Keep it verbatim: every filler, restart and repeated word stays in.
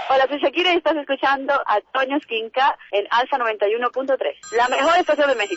Hola, soy Shakira y estás escuchando a Toño Esquinca en Alfa noventa y uno punto tres, la mejor estación de México.